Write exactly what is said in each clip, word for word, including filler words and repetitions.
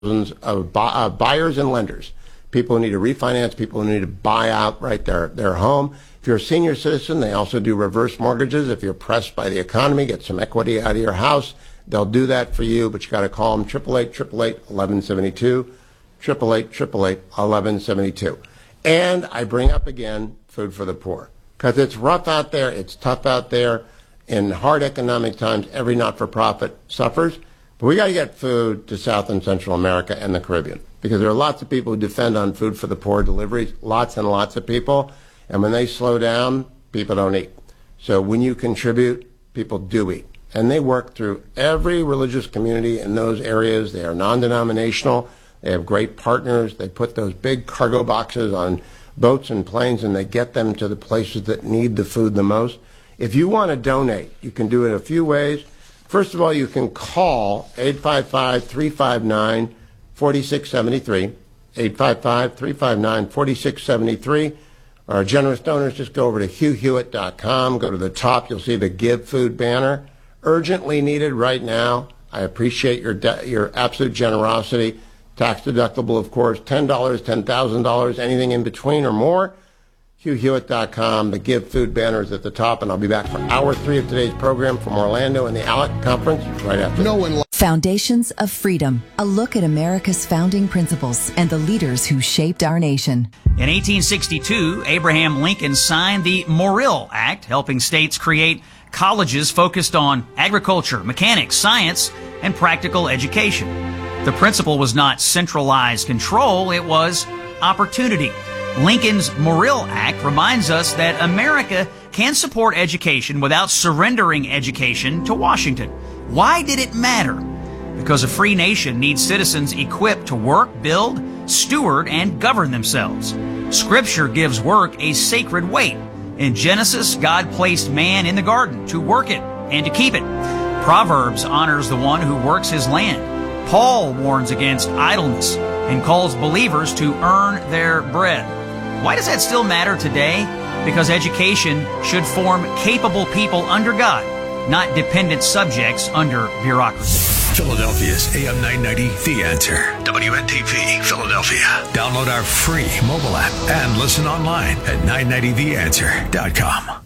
of bu- uh, buyers and lenders, people who need to refinance, people who need to buy outright their, their home. If you're a senior citizen, they also do reverse mortgages. If you're pressed by the economy, get some equity out of your house, they'll do that for you, but you got to call them eight eight eight, eight eight eight, eleven seventy-two, eight eight eight, eight eight eight, eleven seventy-two. And I bring up again food for the poor, because it's rough out there, it's tough out there. In hard economic times, every not-for-profit suffers. But we got to get food to South and Central America and the Caribbean, because there are lots of people who depend on food for the poor deliveries, lots and lots of people. And when they slow down, people don't eat. So when you contribute, people do eat. And they work through every religious community in those areas. They are non-denominational. They have great partners. They put those big cargo boxes on boats and planes, and they get them to the places that need the food the most. If you want to donate, you can do it a few ways. First of all, you can call eight five five, three five nine, four six seven three, eight five five, three five nine, four six seven three. Our generous donors, just go over to hugh hewitt dot com. Go to the top. You'll see the Give Food banner. Urgently needed right now. I appreciate your de- your absolute generosity. Tax deductible, of course, ten dollars, ten thousand dollars, anything in between or more. hugh hewitt dot com. The Give Food banner is at the top, and I'll be back for hour three of today's program from Orlando and the ALEC conference right after. No one. Foundations of Freedom, a look at America's founding principles and the leaders who shaped our nation. In eighteen sixty-two, Abraham Lincoln signed the Morrill Act, helping states create colleges focused on agriculture, mechanics, science, and practical education. The principle was not centralized control, it was opportunity. Lincoln's Morrill Act reminds us that America can support education without surrendering education to Washington. Why did it matter? Because a free nation needs citizens equipped to work, build, steward, and govern themselves. Scripture gives work a sacred weight. In Genesis, God placed man in the garden to work it and to keep it. Proverbs honors the one who works his land. Paul warns against idleness and calls believers to earn their bread. Why does that still matter today? Because education should form capable people under God, not dependent subjects under bureaucracy. Philadelphia's A M nine ninety, The Answer. W N T P, Philadelphia. Download our free mobile app and listen online at nine ninety the answer dot com.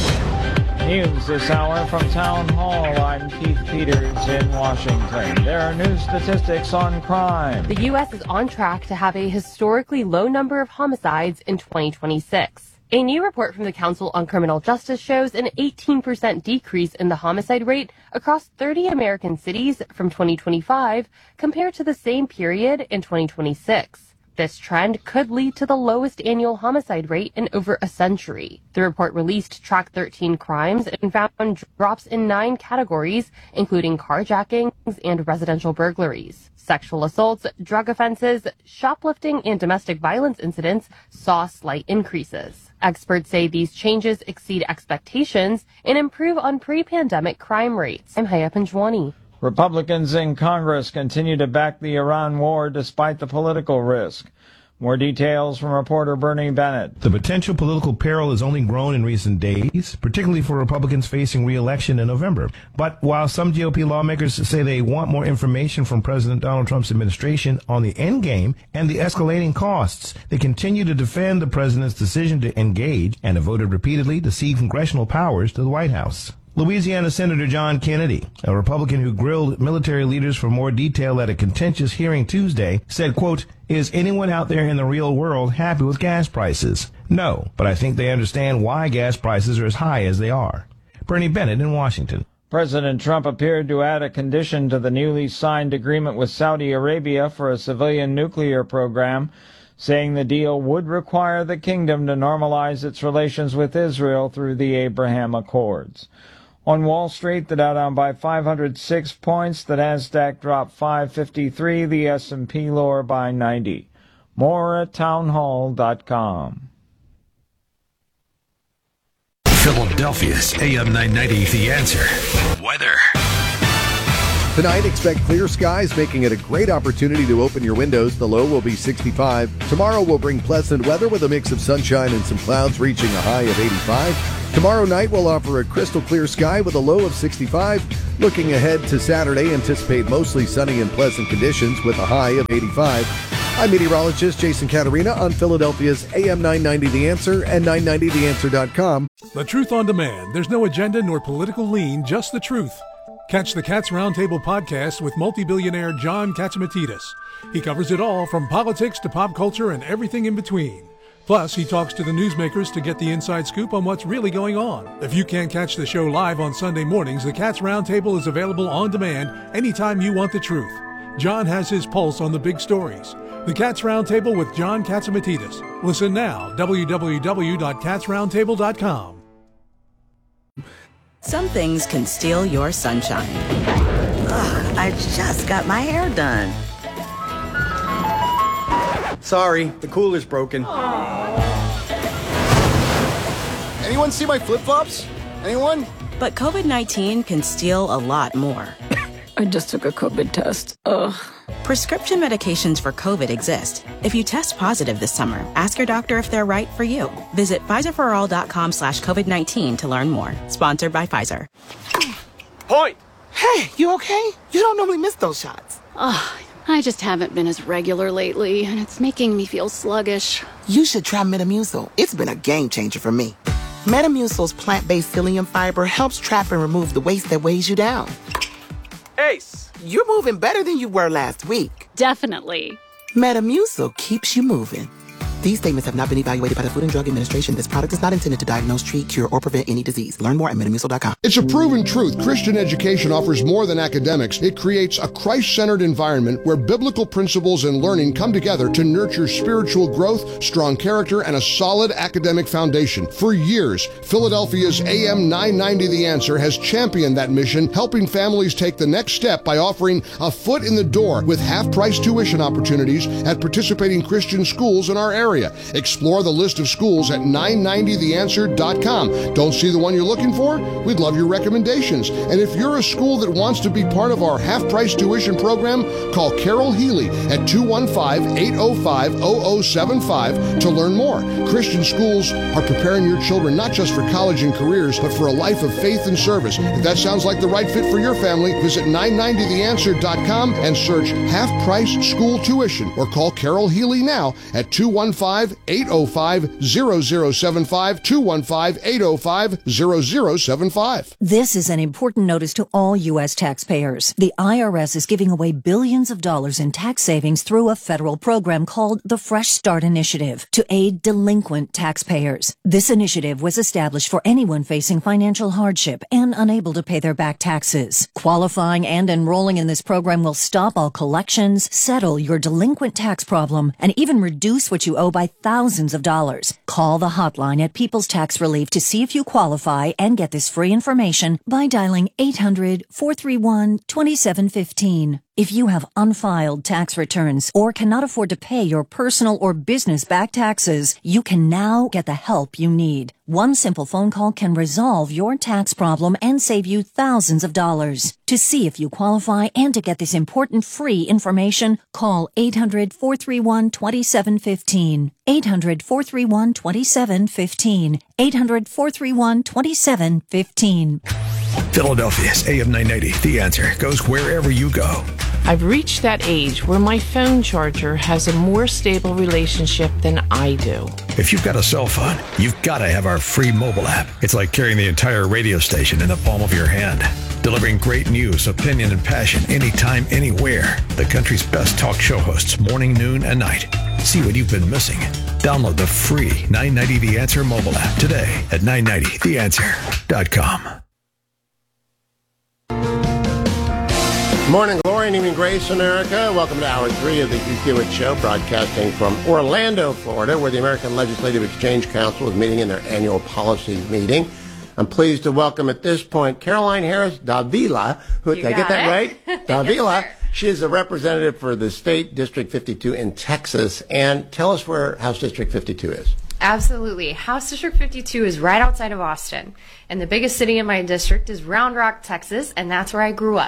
News this hour from Town Hall. I'm Keith Peters in Washington. There are new statistics on crime. The U S is on track to have a historically low number of homicides in twenty twenty-six. A new report from the Council on Criminal Justice shows an eighteen percent decrease in the homicide rate across thirty American cities from twenty twenty-five compared to the same period in twenty twenty-six. This trend could lead to the lowest annual homicide rate in over a century. The report released tracked thirteen crimes and found drops in nine categories, including carjackings and residential burglaries. Sexual assaults, drug offenses, shoplifting, and domestic violence incidents saw slight increases. Experts say these changes exceed expectations and improve on pre-pandemic crime rates. I'm Haya Panjwani. Republicans in Congress continue to back the Iran war despite the political risk. More details from reporter Bernie Bennett. The potential political peril has only grown in recent days, particularly for Republicans facing re-election in November. But while some G O P lawmakers say they want more information from President Donald Trump's administration on the endgame and the escalating costs, they continue to defend the president's decision to engage and have voted repeatedly to cede congressional powers to the White House. Louisiana Senator John Kennedy, a Republican who grilled military leaders for more detail at a contentious hearing Tuesday, said, quote, "Is anyone out there in the real world happy with gas prices? No, but I think they understand why gas prices are as high as they are." Bernie Bennett in Washington. President Trump appeared to add a condition to the newly signed agreement with Saudi Arabia for a civilian nuclear program, saying the deal would require the kingdom to normalize its relations with Israel through the Abraham Accords. On Wall Street, the Dow down by five hundred six points, the Nasdaq dropped five fifty-three, the S and P lower by ninety. More at townhall dot com. Philadelphia's A M nine ninety, The Answer. Weather. Tonight, expect clear skies, making it a great opportunity to open your windows. The low will be sixty-five. Tomorrow will bring pleasant weather with a mix of sunshine and some clouds, reaching a high of eighty-five. Tomorrow night will offer a crystal clear sky with a low of sixty-five. Looking ahead to Saturday, anticipate mostly sunny and pleasant conditions with a high of eighty-five. I'm meteorologist Jason Caterina on Philadelphia's A M nine ninety The Answer and nine ninety the answer dot com. The Truth on Demand. There's no agenda nor political lean, just the truth. Catch the Cats Roundtable podcast with multi-billionaire John Catsimatidis. He covers it all, from politics to pop culture and everything in between. Plus, he talks to the newsmakers to get the inside scoop on what's really going on. If you can't catch the show live on Sunday mornings, the Cats Roundtable is available on demand anytime you want the truth. John has his pulse on the big stories. The Cats Roundtable with John Catsimatidis. Listen now, w w w dot cats roundtable dot com. Some things can steal your sunshine. Ugh, I just got my hair done. Sorry, the cooler's broken. Anyone see my flip-flops? Anyone? But COVID nineteen can steal a lot more. I just took a COVID test. Ugh. Prescription medications for COVID exist. If you test positive this summer, ask your doctor if they're right for you. Visit Pfizer for all dot com slash COVID nineteen to learn more. Sponsored by Pfizer. Point! Hey, you okay? You don't normally miss those shots. Ugh, I just haven't been as regular lately, and it's making me feel sluggish. You should try Metamucil. It's been a game changer for me. Metamucil's plant-based psyllium fiber helps trap and remove the waste that weighs you down. Ace, you're moving better than you were last week. Definitely. Metamucil keeps you moving. These statements have not been evaluated by the Food and Drug Administration. This product is not intended to diagnose, treat, cure, or prevent any disease. Learn more at metamucil dot com. It's a proven truth. Christian education offers more than academics. It creates a Christ-centered environment where biblical principles and learning come together to nurture spiritual growth, strong character, and a solid academic foundation. For years, Philadelphia's A M nine ninety The Answer has championed that mission, helping families take the next step by offering a foot in the door with half-price tuition opportunities at participating Christian schools in our area. Explore the list of schools at nine ninety the answer dot com. Don't see the one you're looking for? We'd love your recommendations. And if you're a school that wants to be part of our half-price tuition program, call Carol Healy at two one five, eight oh five, oh oh seven five to learn more. Christian schools are preparing your children not just for college and careers, but for a life of faith and service. If that sounds like the right fit for your family, visit nine ninety the answer dot com and search half-price school tuition, or call Carol Healy now at two one five, eight oh five, oh oh seven five, two one five, eight oh five, oh oh seven five. This is an important notice to all U S taxpayers. The I R S is giving away billions of dollars in tax savings through a federal program called the Fresh Start Initiative to aid delinquent taxpayers. This initiative was established for anyone facing financial hardship and unable to pay their back taxes. Qualifying and enrolling in this program will stop all collections, settle your delinquent tax problem, and even reduce what you owe by thousands of dollars. Call the hotline at People's Tax Relief to see if you qualify and get this free information by dialing eight hundred, four three one, two seven one five. If you have unfiled tax returns or cannot afford to pay your personal or business back taxes, you can now get the help you need. One simple phone call can resolve your tax problem and save you thousands of dollars. To see if you qualify and to get this important free information, call eight hundred, four three one, two seven one five. eight hundred, four three one, two seven one five. eight hundred, four three one, two seven one five. Philadelphia's A M nine ninety, The Answer, goes wherever you go. I've reached that age where my phone charger has a more stable relationship than I do. If you've got a cell phone, you've got to have our free mobile app. It's like carrying the entire radio station in the palm of your hand. Delivering great news, opinion, and passion anytime, anywhere. The country's best talk show hosts, morning, noon, and night. See what you've been missing. Download the free nine ninety The Answer mobile app today at nine ninety the answer dot com. Morning glory and evening grace, America. Welcome to Hour three of the Hugh Hewitt Show, broadcasting from Orlando, Florida, where the American Legislative Exchange Council is meeting in their annual policy meeting. I'm pleased to welcome at this point Caroline Harris Davila. Who, did I get that right? Davila. Sure. She is a representative for the state District fifty-two in Texas. And tell us where House District fifty-two is. Absolutely. House District fifty-two is right outside of Austin. And the biggest city in my district is Round Rock, Texas, and that's where I grew up.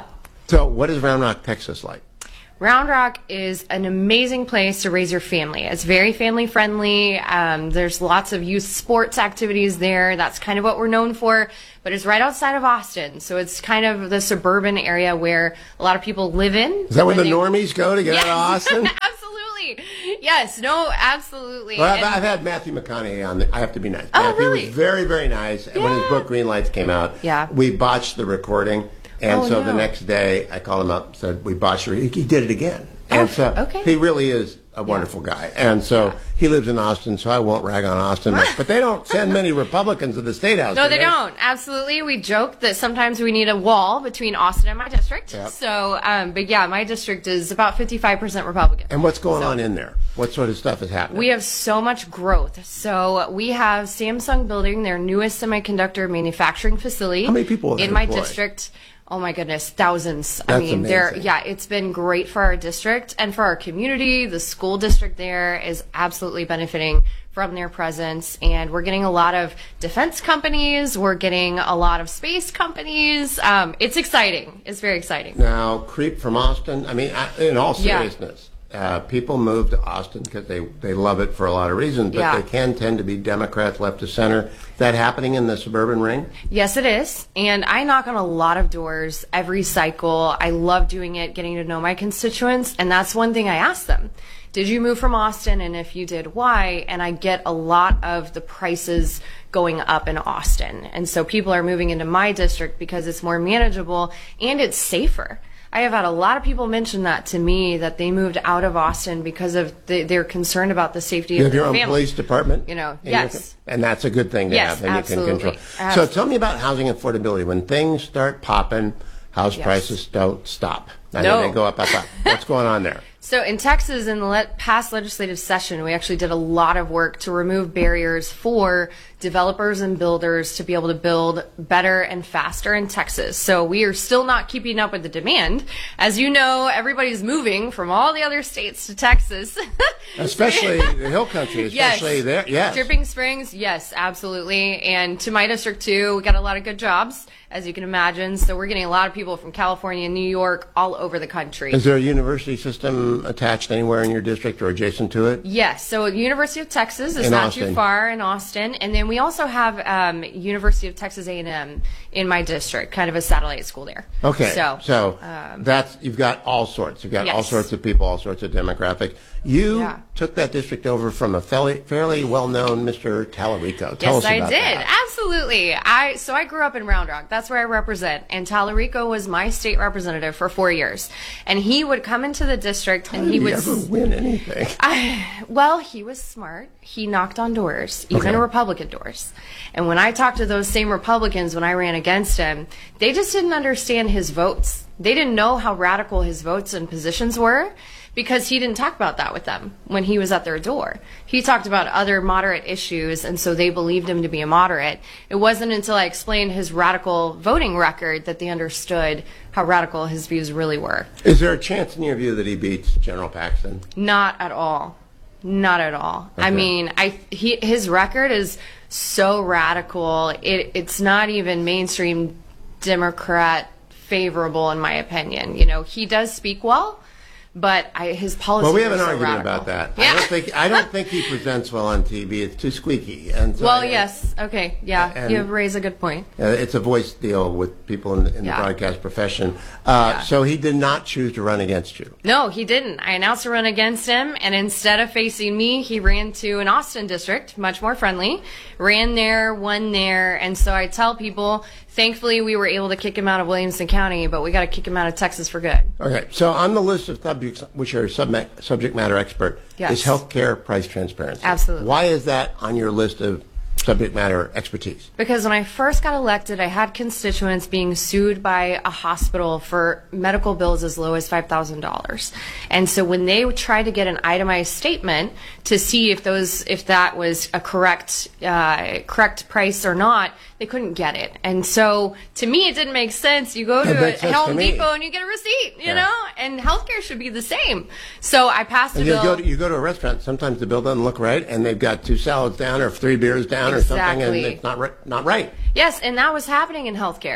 So what is Round Rock, Texas like? Round Rock is an amazing place to raise your family. It's very family friendly. Um, there's lots of youth sports activities there. That's kind of what we're known for. But it's right outside of Austin. So it's kind of the suburban area where a lot of people live in. Is that where the they... normies go to get yes. out of Austin? Absolutely. Yes. No, absolutely. Well, I've, and... I've had Matthew McConaughey on. The, I have to be nice. Oh, Matthew really? was very, very nice. Yeah. When his book Green Lights came out, yeah. we botched the recording. And oh, so no. the next day, I called him up and said, we botched it. He, he did it again. And oh, so okay. he really is a wonderful yeah. guy. And so yeah. he lives in Austin, so I won't rag on Austin. But, but they don't send many Republicans to the State House. No, do they, they don't. Absolutely. We joke that sometimes we need a wall between Austin and my district. Yep. So, um, but yeah, my district is about fifty-five percent Republican. And what's going so, on in there? What sort of stuff is happening? We have so much growth. So we have Samsung building their newest semiconductor manufacturing facility. How many people in my district? Oh my goodness, thousands. That's I mean, there. amazing. Yeah, it's been great for our district and for our community. The school district there is absolutely benefiting from their presence, and we're getting a lot of defense companies. We're getting a lot of space companies. Um, it's exciting. It's very exciting. Now, creep from Austin. I mean, I- in all Yeah. seriousness. Uh, people move to Austin because they, they love it for a lot of reasons, but Yeah. they can tend to be Democrats left to center. Is that happening in the suburban ring? Yes, it is. And I knock on a lot of doors every cycle. I love doing it, getting to know my constituents. And that's one thing I ask them. Did you move from Austin? And if you did, why? And I get a lot of the prices going up in Austin. And so people are moving into my district because it's more manageable and it's safer. I have had a lot of people mention that to me, that they moved out of Austin because of the, they're concerned about the safety You of have their your own family. police department? You know, And yes. you can- and that's a good thing to Yes, have, and absolutely. you can control. Absolutely. So tell me about housing affordability. When things start popping, house Yes. prices don't stop. I No. mean, they go up, up, up. What's going on there? So in Texas, in the le- past legislative session, we actually did a lot of work to remove barriers for developers and builders to be able to build better and faster in Texas. So we are still not keeping up with the demand. As you know, everybody's moving from all the other states to Texas. Especially the hill country, especially yes. there. Yes. Dripping Springs, yes, absolutely. And to my district too, we got a lot of good jobs, as you can imagine. So we're getting a lot of people from California, New York, all over the country. Is there a university system attached anywhere in your district or adjacent to it? Yes. So University of Texas is In not Austin. too far in Austin. And then we also have um, University of Texas A and M in my district, kind of a satellite school there. Okay. So, so um, that's, you've got all sorts. You've got all Yes. sorts of people, all sorts of demographic. You Yeah. took that district over from a fairly, fairly well-known Mister Tallarico. Tell yes, us about I did. that. Absolutely. I so I grew up in Round Rock. That's where I represent. And Tallarico was my state representative for four years. And he would come into the district How and did he he would ever win anything? I, well, he was smart. He knocked on doors, even Okay. Republican doors. And when I talked to those same Republicans when I ran against him, they just didn't understand his votes. They didn't know how radical his votes and positions were because he didn't talk about that with them when he was at their door. He talked about other moderate issues, and so they believed him to be a moderate. It wasn't until I explained his radical voting record that they understood how radical his views really were. Is there a chance in your view that he beats General Paxton? Not at all. Not at all. I Okay. mean, I he, his record is so radical. It it's not even mainstream Democrat favorable in my opinion. You know, he does speak well, but I, his policies Well, we have are an so argument radical. about that. Yeah. I don't think I don't think he presents well on T V. It's too squeaky. And so well, I- yes. Okay. Yeah. And- you raise a good point. Uh, it's a voice deal with people in, in Yeah. the broadcast profession. Uh, Yeah. So he did not choose to run against you. No, he didn't. I announced a run against him, and instead of facing me, he ran to an Austin district, much more friendly, ran there, won there, and so I tell people, thankfully we were able to kick him out of Williamson County, but we got to kick him out of Texas for good. Okay, so on the list of subjects which are subject, subject matter expert Yes. is healthcare price transparency. Absolutely. Why is that on your list of subject matter expertise? Because when I first got elected, I had constituents being sued by a hospital for medical bills as low as five thousand dollars. And so when they tried to get an itemized statement to see if those, if that was a correct, uh, correct price or not, they couldn't get it. And so to me, it didn't make sense. You go It to makes a sense Home to me. Depot and you get a receipt, you Yeah. know, and healthcare should be the same. So I passed a And you bill. go, to, you go to a restaurant, sometimes the bill doesn't look right, and they've got two salads down or three beers down or something, and Exactly. it's not, ri- not right. Yes, and that was happening in healthcare.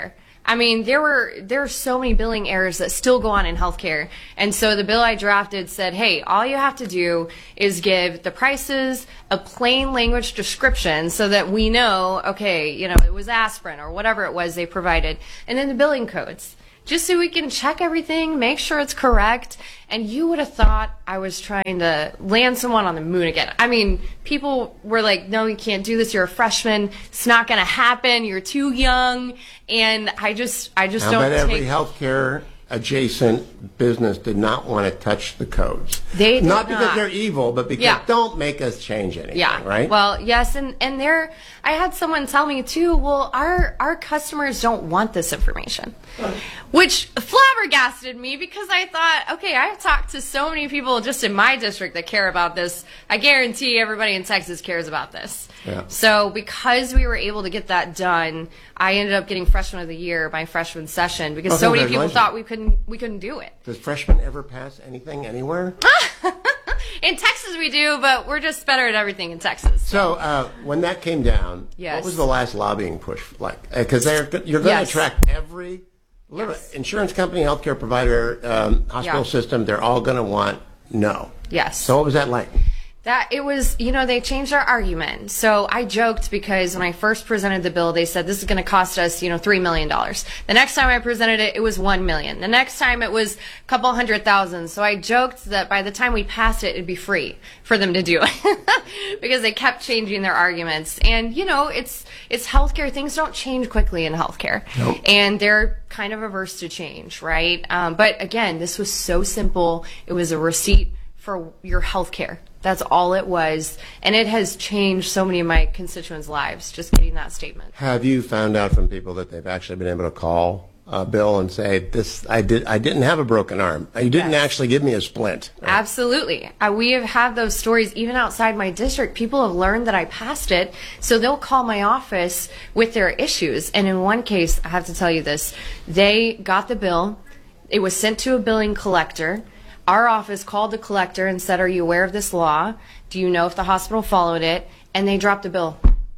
I mean, there were there are so many billing errors that still go on in healthcare. And so the bill I drafted said, hey, all you have to do is give the prices a plain language description so that we know, okay, you know, it was aspirin or whatever it was they provided. And then the billing codes, just so we can check everything, make sure it's correct. And you would have thought I was trying to land someone on the moon again. I mean, people were like, no, you can't do this. You're a freshman. It's not going to happen. You're too young. And I just, I just I don't bet take... every healthcare adjacent business did not want to touch the codes. They did not because not. they're evil, but because Yeah. don't make us change anything, Yeah. right? Well, yes, and and there, I had someone tell me too. Well, our our customers don't want this information, which flabbergasted me because I thought, okay, I've talked to so many people just in my district that care about this. I guarantee everybody in Texas cares about this. Yeah. So because we were able to get that done, I ended up getting Freshman of the Year my freshman session because Oh, so many people congratulations. thought we couldn't we couldn't do it. Does freshmen ever pass anything anywhere? In Texas we do, but we're just better at everything in Texas. So uh, when that came down, Yes. what was the last lobbying push like? Because they're you're going to Yes. attract every little insurance company, healthcare provider, um, hospital Yeah. system. They're all going to want no. Yes. So what was that like? That it was, you know, they changed our argument. So I joked because when I first presented the bill, they said this is going to cost us, you know, three million dollars. The next time I presented it, it was one million dollars. The next time it was a couple hundred thousand. So I joked that by the time we passed it, it'd be free for them to do it because they kept changing their arguments. And, you know, it's, it's healthcare. Things don't change quickly in healthcare. Nope. And they're kind of averse to change, right? Um, but again, this was so simple. It was a receipt for your healthcare. That's all it was. And it has changed so many of my constituents' lives, just getting that statement. Have you found out from people that they've actually been able to call uh, Bill and say, "This, I did, I didn't have a broken arm. You didn't Yes. actually give me a splint." Absolutely. Uh, we have had those stories even outside my district. People have learned that I passed it, so they'll call my office with their issues. And in one case, I have to tell you this, they got the bill. It was sent to a billing collector. Our office called the collector and said, are you aware of this law? Do you know if the hospital followed it? And they dropped the bill.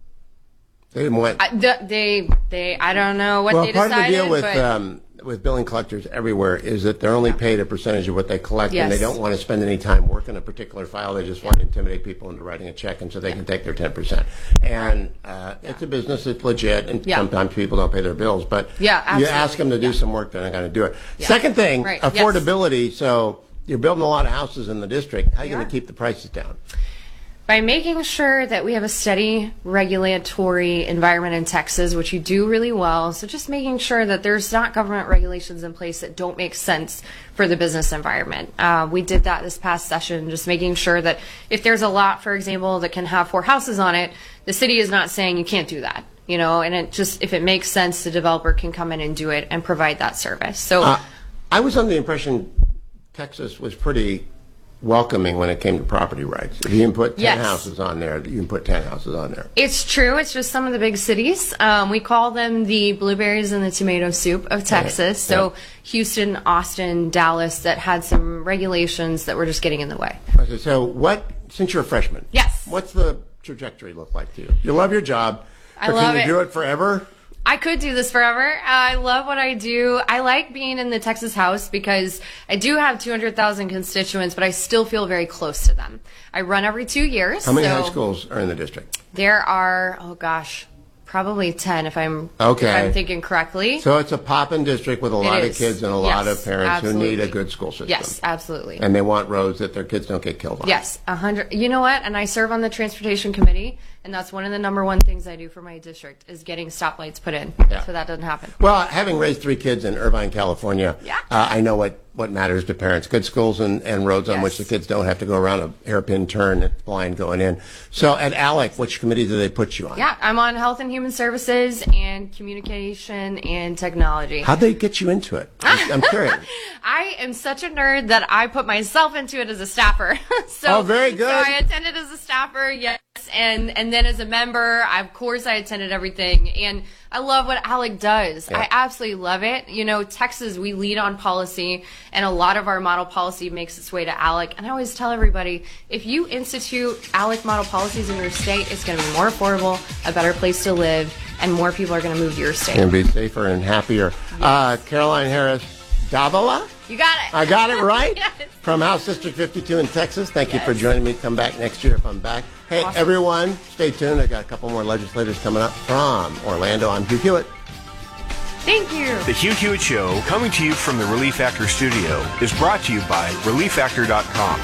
They didn't want. I, the, they, they, I don't know what well, they part decided, of the deal with but um, with billing collectors everywhere is that they're only paid a percentage of what they collect, and they Yes. don't want to spend any time working a particular file. They just want to intimidate people into writing a check, and so they can take their ten percent. And uh, it's a business; it's legit, and Yeah. sometimes people don't pay their bills. But Yeah, you absolutely. ask them to do some work, they're not going to do it. Yeah. Second thing, Right. Yes. affordability. So you're building a lot of houses in the district. How are you We going are. to keep the prices down? by making sure that we have a steady regulatory environment in Texas, which you do really well. So just making sure that there's not government regulations in place that don't make sense for the business environment. Uh, we did that this past session, just making sure that if there's a lot, for example, that can have four houses on it, the city is not saying you can't do that. You know, and it just, if it makes sense, the developer can come in and do it and provide that service. So Uh, I was under the impression Texas was pretty welcoming when it came to property rights. If you can put ten Yes. houses on there, you can put ten houses on there. it's true. It's just some of the big cities. Um, we call them the blueberries and the tomato soup of Texas. So Houston, Austin, Dallas, that had some regulations that were just getting in the way. Okay, so what, since you're a freshman, Yes. what's the trajectory look like to you? You love your job, I but love can you it. do it forever? I could do this forever. Uh, I love what I do. I like being in the Texas House because I do have two hundred thousand constituents, but I still feel very close to them. I run every two years. How many so high schools are in the district? There are, oh gosh, probably ten if I'm, Okay. if I'm thinking correctly. So it's a poppin' district with a It lot of is. kids and a lot Yes, of parents who need a absolutely. good school system. Yes, absolutely. And they want roads that their kids don't get killed on. Yes, a hundred. You know what? And I serve on the transportation committee, and that's one of the number one things I do for my district is getting stoplights put in, Yeah. so that doesn't happen. Well, having raised three kids in Irvine, California, Yeah. uh, I know what, what matters to parents. Good schools and, and roads on Yes. which the kids don't have to go around a hairpin turn and blind going in. So at ALEC, which committee do they put you on? Yeah, I'm on Health and Human Services and Communication and Technology. How'd they get you into it? I'm, I'm curious. I am such a nerd that I put myself into it as a staffer. so, Oh, very good. So I attended as a staffer, yes, and and then as a member, I, of course, I attended everything, and I love what ALEC does. Yeah. I absolutely love it. You know, Texas, we lead on policy, and a lot of our model policy makes its way to ALEC. And I always tell everybody, if you institute ALEC model policies in your state, it's going to be more affordable, a better place to live, and more people are going to move to your state. And be safer and happier. Yes. Uh, Caroline Harris Davila? You got it. I got it right? Yes. From House District fifty-two in Texas. Thank yes. you for joining me. Come back next year if I'm back. Hey, awesome. Everyone, stay tuned. I got a couple more legislators coming up from Orlando. I'm Hugh Hewitt. Thank you. The Hugh Hewitt Show, coming to you from the Relief Factor studio, is brought to you by relief factor dot com.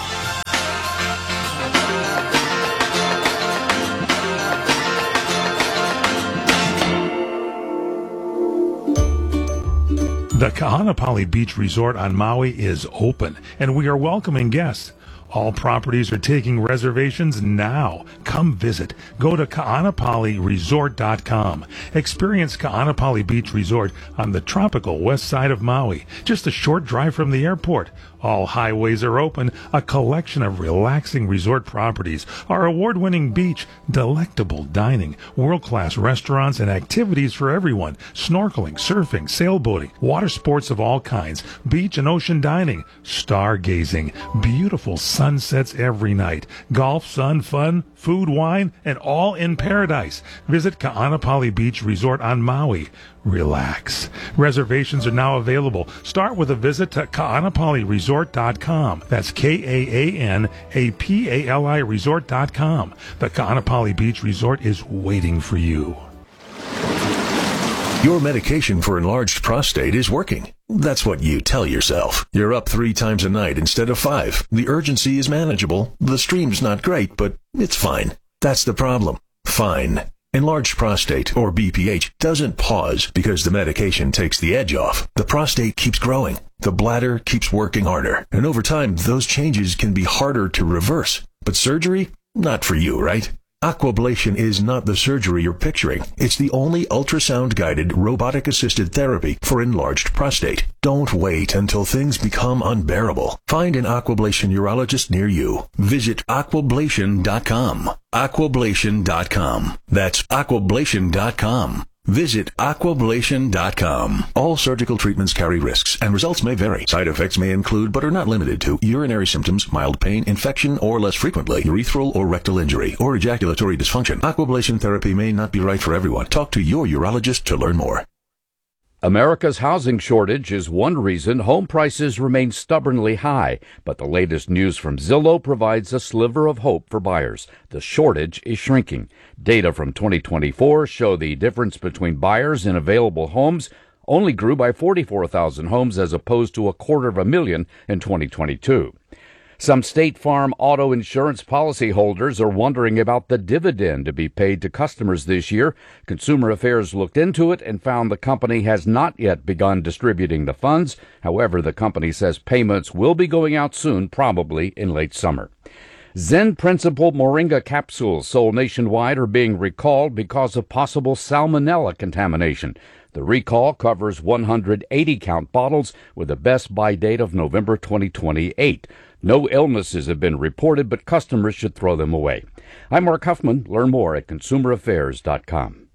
The Kahanapali Beach Resort on Maui is open, and we are welcoming guests. All properties are taking reservations now. Come visit. Go to kaanapali resort dot com. Experience Kaanapali Beach Resort on the tropical west side of Maui, just a short drive from the airport. All highways are open, a collection of relaxing resort properties, our award-winning beach, delectable dining, world-class restaurants, and activities for everyone, snorkeling, surfing, sailboating, water sports of all kinds, beach and ocean dining, stargazing, beautiful sunsets every night, golf, sun, fun, food, wine, and all in paradise. Visit Kaanapali Beach Resort on Maui. Relax. Reservations are now available. Start with a visit to kaanapali resort dot com. That's K A A N A P A L I resort dot com. The Kaanapali Beach Resort is waiting for you. Your medication for enlarged prostate is working. That's what you tell yourself. You're up three times a night instead of five. The urgency is manageable. The stream's not great, but it's fine. That's the problem. Fine. Enlarged prostate, or B P H, doesn't pause because the medication takes the edge off. The prostate keeps growing. The bladder keeps working harder. And over time, those changes can be harder to reverse. But surgery? Not for you, right? Aquablation is not the surgery you're picturing. It's the only ultrasound-guided, robotic-assisted therapy for enlarged prostate. Don't wait until things become unbearable. Find an Aquablation urologist near you. Visit aquablation dot com. aquablation dot com. That's aquablation dot com. Visit aquablation dot com. All surgical treatments carry risks, and results may vary. Side effects may include, but are not limited to, urinary symptoms, mild pain, infection, or less frequently, urethral or rectal injury, or ejaculatory dysfunction. Aquablation therapy may not be right for everyone. Talk to your urologist to learn more. America's housing shortage is one reason home prices remain stubbornly high, but the latest news from Zillow provides a sliver of hope for buyers. The shortage is shrinking. Data from twenty twenty-four show the difference between buyers and available homes only grew by forty-four thousand homes as opposed to a quarter of a million in twenty twenty-two. Some State Farm auto insurance policyholders are wondering about the dividend to be paid to customers this year. Consumer Affairs looked into it and found the company has not yet begun distributing the funds. However, the company says payments will be going out soon, probably in late summer. Zen Principle Moringa capsules sold nationwide are being recalled because of possible salmonella contamination. The recall covers one hundred eighty count bottles with a best-by date of November twenty twenty-eight. No illnesses have been reported, but customers should throw them away. I'm Mark Huffman. Learn more at consumer affairs dot com.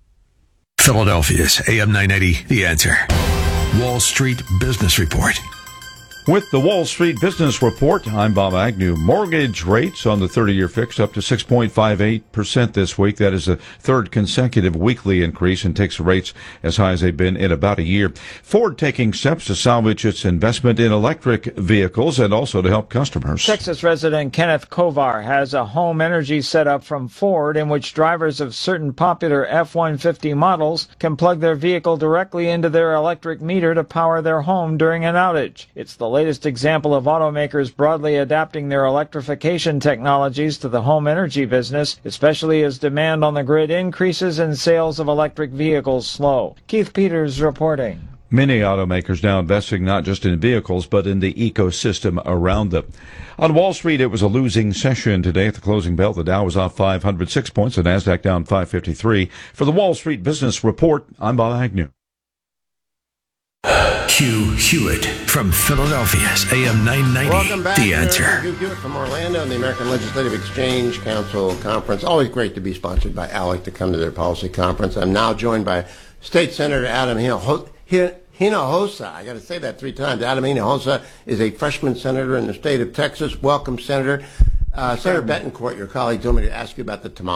Philadelphia's A M nine eighty, The Answer. Wall Street Business Report. With the Wall Street Business Report, I'm Bob Agnew. Mortgage rates on the thirty-year fixed up to six point five eight percent this week. That is the third consecutive weekly increase and takes rates as high as they've been in about a year. Ford taking steps to salvage its investment in electric vehicles and also to help customers. Texas resident Kenneth Kovar has a home energy setup from Ford in which drivers of certain popular F one fifty models can plug their vehicle directly into their electric meter to power their home during an outage. It's the latest example of automakers broadly adapting their electrification technologies to the home energy business, especially as demand on the grid increases and sales of electric vehicles slow. Keith Peters reporting. Many automakers now investing not just in vehicles, but in the ecosystem around them. On Wall Street, it was a losing session today. At the closing bell, the Dow was off five hundred six points, the NASDAQ down five fifty-three. For the Wall Street Business Report, I'm Bob Agnew. Hugh Hewitt from Philadelphia's A M nine ninety, Welcome back. The Answer. Hugh Hewitt from Orlando and the American Legislative Exchange Council Conference. Always great to be sponsored by ALEC to come to their policy conference. I'm now joined by State Senator Adam Hinojosa. Hinojosa. I got to say that three times. Adam Hinojosa is a freshman senator in the state of Texas. Welcome, Senator. Uh, Senator Bettencourt, your colleague, told me to ask you about the tamales.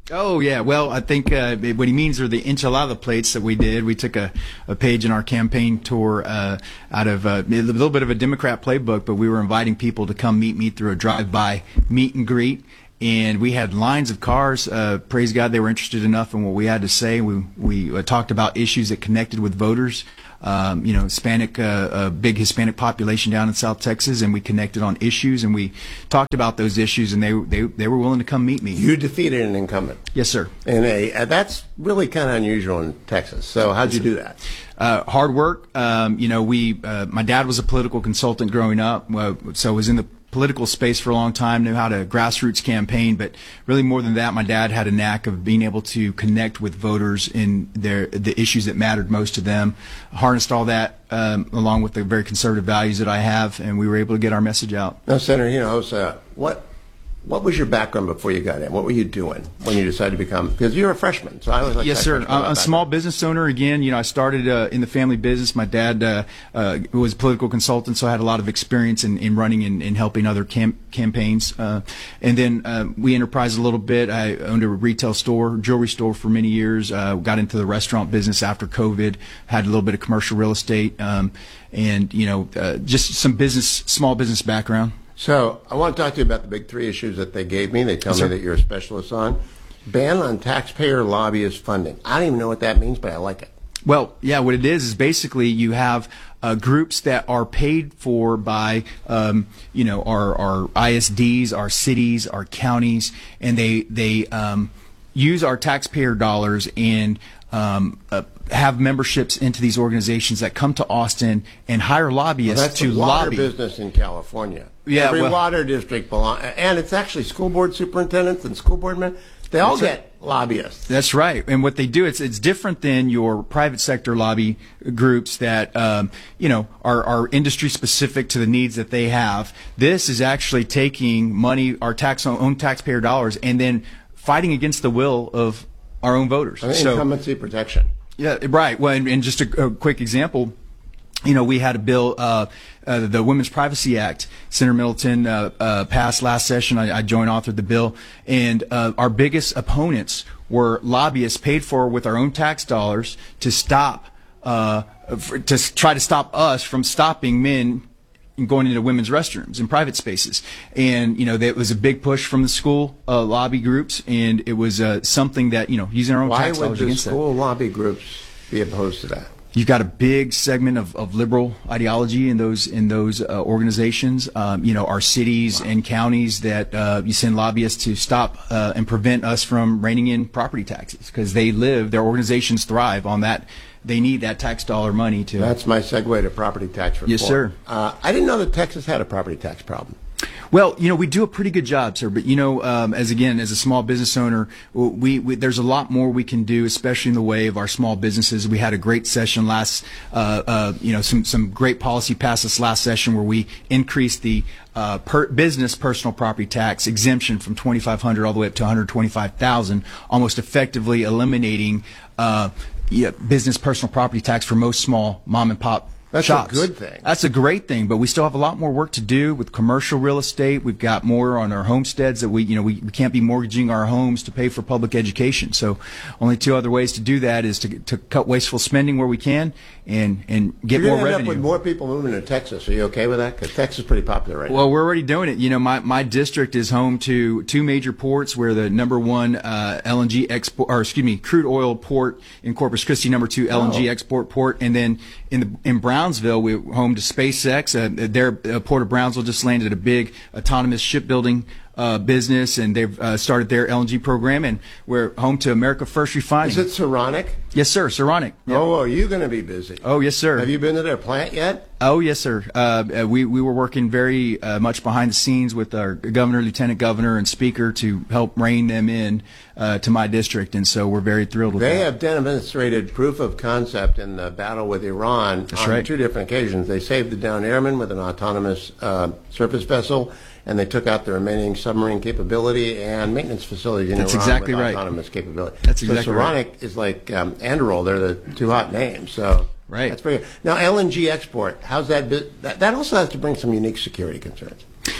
Oh, yeah. Well, I think uh, what he means are the enchilada plates that we did. We took a, a page in our campaign tour uh, out of uh, a little bit of a Democrat playbook, but we were inviting people to come meet me through a drive-by meet and greet. And we had lines of cars. Uh, praise God, they were interested enough in what we had to say. We we uh, talked about issues that connected with voters. Um, you know, Hispanic, uh, a big Hispanic population down in South Texas, and we connected on issues, and we talked about those issues, and they they they were willing to come meet me. You defeated an incumbent. Yes, sir. And a uh, that's really kind of unusual in Texas. So how'd you do that? Uh, hard work. Um, you know, we uh, my dad was a political consultant growing up, uh, so was in the political space for a long time, knew how to grassroots campaign, but really more than that, my dad had a knack of being able to connect with voters in their the issues that mattered most to them, harnessed all that um, along with the very conservative values that I have, and we were able to get our message out. Now, Senator, you know, I was, uh, what what was your background before you got in? What were you doing when you decided to become, because you're a freshman, so I was like, yes, sir. I'm a small business owner. Again, you know, I started uh, in the family business. My dad uh, uh, was a political consultant, so I had a lot of experience in, in running and, and helping other camp campaigns. Uh, and then uh, we enterprised a little bit. I owned a retail store, jewelry store for many years. Uh, got into the restaurant business after COVID. Had a little bit of commercial real estate, um, and you know, uh, just some business, small business background. So I want to talk to you about the big three issues that they gave me. They tell Yes, me sir. that you're a specialist on. Ban on taxpayer lobbyist funding. I don't even know what that means, but I like it. Well, yeah, what it is is basically you have uh, groups that are paid for by, um, you know, our, our I S Ds, our cities, our counties, and they they um, use our taxpayer dollars and um, uh, have memberships into these organizations that come to Austin and hire lobbyists Well, that's to the water lobby. business in California. Yeah, Every well- water district belongs, and it's actually school board superintendents and school board men. They all That's get lobbyists. That's right. And what they do, it's it's different than your private sector lobby groups that, um, you know, are, are industry specific to the needs that they have. This is actually taking money, our tax own taxpayer dollars, and then fighting against the will of our own voters. I mean, So- incumbency protection. Yeah, right. Well, and, and just a, a quick example, you know, we had a bill, uh, uh, the Women's Privacy Act. Senator Middleton uh, uh, passed last session. I, I joint authored the bill, and uh, our biggest opponents were lobbyists paid for with our own tax dollars to stop, uh, for, to s- try to stop us from stopping men and going into women's restrooms in private spaces. And, you know, that was a big push from the school uh, lobby groups, and it was uh, something that, you know, using our own Why tax would dollars the against that. school lobby groups be opposed to that? You've got a big segment of, of liberal ideology in those in those uh, organizations. Um, you know, our cities and counties that uh, you send lobbyists to stop uh, and prevent us from reining in property taxes because they live, their organizations thrive on that. They need that tax dollar money to. That's my segue to property tax reform. Yes, sir. Uh, I didn't know that Texas had a property tax problem. Well, you know, we do a pretty good job, sir. But you know, um, as again, as a small business owner, we, we there's a lot more we can do, especially in the way of our small businesses. We had a great session last, uh, uh, you know, some some great policy passed this last session where we increased the uh, per business personal property tax exemption from twenty-five hundred dollars all the way up to one hundred twenty-five thousand dollars, almost effectively eliminating uh, yeah, business personal property tax for most small mom and pop. That's shops. a good thing. That's a great thing, but we still have a lot more work to do with commercial real estate. We've got more on our homesteads that we, you know, we, we can't be mortgaging our homes to pay for public education. So only two other ways to do that is to, to cut wasteful spending where we can and, and get You're more gonna end revenue. up with more people moving to Texas. Are you okay with that? Because Texas is pretty popular right now. Well, we're already doing it. You know, my, my district is home to two major ports. We're the number one uh, L N G export, or excuse me, crude oil port in Corpus Christi, number two L N G Oh. export port, and then in the in Brownsville, we're home to SpaceX. Uh, their uh, port of Brownsville just landed a big autonomous shipbuilding uh, business, and they've uh, started their L N G program, and we're home to America First Refining. Is it Saronic? Yes, sir, Saronic. Yep. Oh, are you going to be busy? Oh, yes, sir. Have you been to their plant yet? Oh, yes, sir. Uh, uh, we, we were working very uh, much behind the scenes with our governor, lieutenant governor, and speaker to help rein them in uh, to my district, and so we're very thrilled with They that. have demonstrated proof of concept in the battle with Iran That's on right. two different occasions. They saved the downed airmen with an autonomous uh, surface vessel, and they took out the remaining submarine capability and maintenance facilities in That's Iran exactly with right. autonomous capability. That's so exactly Saronic right. is like um, Anduril. They're the two hot names. So Right. that's pretty good. Now, L N G export, how's that, bit, that? That also has to bring some unique security concerns.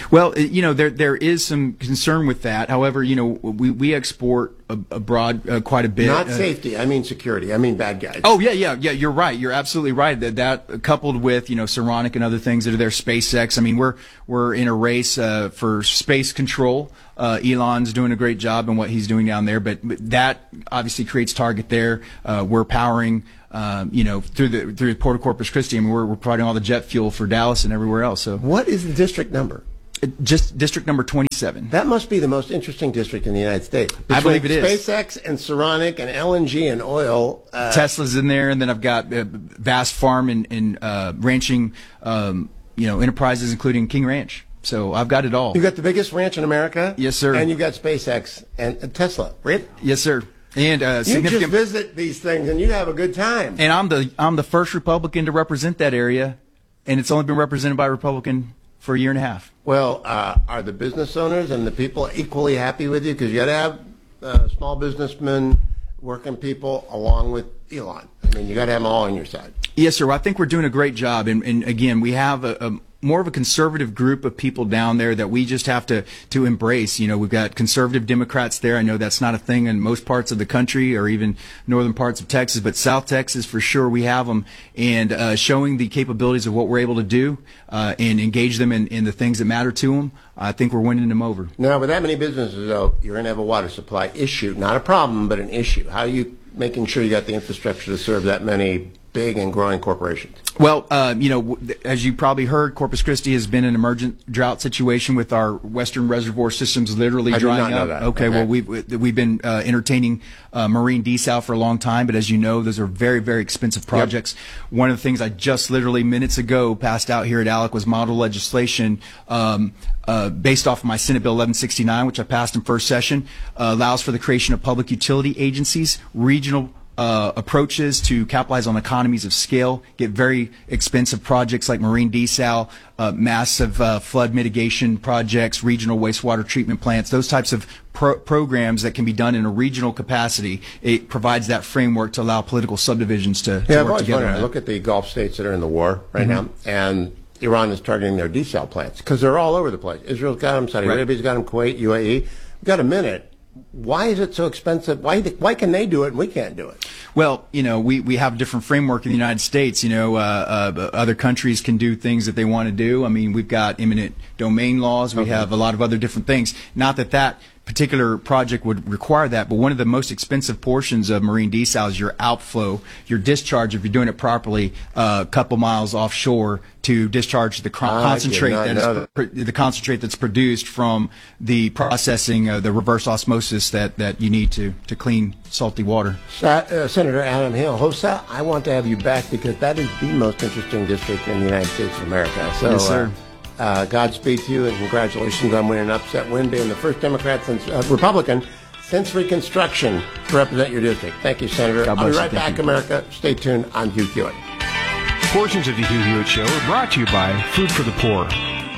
Well, you know, there there is some concern with that. However, you know, we, we export ab- abroad uh, quite a bit. Not uh, safety. I mean security. I mean bad guys. Oh, yeah, yeah, yeah. You're right. You're absolutely right. That that coupled with, you know, Saronic and other things that are there, SpaceX. I mean, we're we're in a race uh, for space control. Uh, Elon's doing a great job in what he's doing down there, but, but that obviously creates target there. Uh, we're powering, um, you know, through the through Port of Corpus Christi. I mean, we're, we're providing all the jet fuel for Dallas and everywhere else. So, what is the district number? Just district number twenty-seven. That must be the most interesting district in the United States. Between I believe it is. SpaceX and Saronic and L N G and oil. Uh, Tesla's in there, and then I've got uh, vast farm and, and uh, ranching, um, you know, enterprises, including King Ranch. So I've got it all. You got the biggest ranch in America. Yes, sir. And you got SpaceX and uh, Tesla, right? Yes, sir. And uh, you significant. just visit these things and you have a good time. And I'm the I'm the first Republican to represent that area, and it's only been represented by a Republican for a year and a half. Well, uh, are the business owners and the people equally happy with you? Because you got to have uh, small businessmen, working people, along with Elon. I mean, you got to have them all on your side. Yes, sir. Well, I think we're doing a great job. And, and again, we have a, a more of a conservative group of people down there that we just have to, to embrace. You know, we've got conservative Democrats there. I know that's not a thing in most parts of the country or even northern parts of Texas, but South Texas for sure we have them. And uh, showing the capabilities of what we're able to do uh, and engage them in, in the things that matter to them, I think we're winning them over. Now, with that many businesses, though, you're going to have a water supply issue. Not a problem, but an issue. How are you making sure you got the infrastructure to serve that many big and growing corporations? Well, uh, you know, as you probably heard, Corpus Christi has been an emergent drought situation with our western reservoir systems literally I drying did not up. know that. Okay, Okay. well, we've we've been uh, entertaining uh, marine desal for a long time, but as you know, those are very, very expensive projects. Yep. One of the things I just literally minutes ago passed out here at ALEC was model legislation um, uh, based off of my Senate Bill eleven sixty-nine, which I passed in first session, uh, allows for the creation of public utility agencies, regional Uh, approaches to capitalize on economies of scale, get very expensive projects like marine desal, uh, massive uh, flood mitigation projects, regional wastewater treatment plants, those types of pro- programs that can be done in a regional capacity. It provides that framework to allow political subdivisions to, to Yeah, I've work always together. wondered. on I that. look at the Gulf states that are in the war right Mhm. now, and Iran is targeting their desal plants because they're all over the place. Israel's got them, Saudi Right. Arabia's got them, Kuwait, U A E. We've got a minute. Why is it so expensive? Why why can they do it and we can't do it? Well, you know, we, we have a different framework in the United States. You know, uh, uh, other countries can do things that they want to do. I mean, we've got eminent domain laws. We Okay. have a lot of other different things. Not that that particular project would require that, but one of the most expensive portions of marine desal is your outflow, your discharge, if you're doing it properly, uh, a couple miles offshore to discharge the con- I did concentrate not that know is that. pr- the concentrate that's produced from the processing, uh, the reverse osmosis that, that you need to, to clean salty water. Sa- uh, Senator Adam Hill, Hosa, I want to have you back because that is the most interesting district in the United States of America. So, Yes, sir. Uh, uh, Godspeed to you and congratulations on winning an upset win, being the first Democrat since uh, Republican since Reconstruction to represent your district. Thank you, Senator. God I'll be bless you. right Thank back, you. America. Stay tuned on Hugh Hewitt. Portions of the Hugh Hewitt Show are brought to you by Food for the Poor.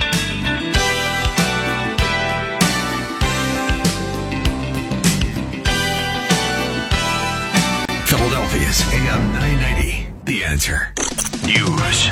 Philadelphia's A M nine ninety. The Answer. News.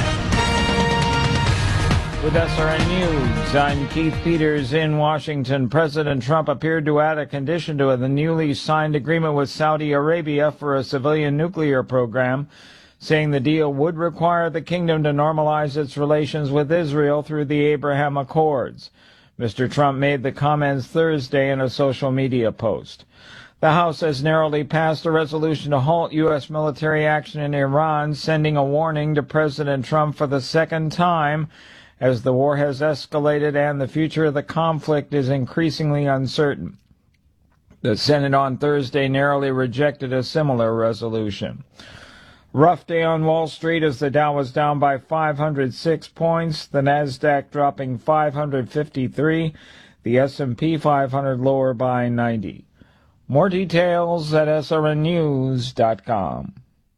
With S R N News, I'm Keith Peters in Washington. President Trump appeared to add a condition to the newly signed agreement with Saudi Arabia for a civilian nuclear program, saying the deal would require the kingdom to normalize its relations with Israel through the Abraham Accords. Mister Trump made the comments Thursday in a social media post. The House has narrowly passed a resolution to halt U S military action in Iran, sending a warning to President Trump for the second time as the war has escalated and the future of the conflict is increasingly uncertain. The Senate on Thursday narrowly rejected a similar resolution. Rough day on Wall Street as the Dow was down by five hundred six points, the Nasdaq dropping five hundred fifty-three, the S and P five hundred lower by ninety. More details at S R N news dot com.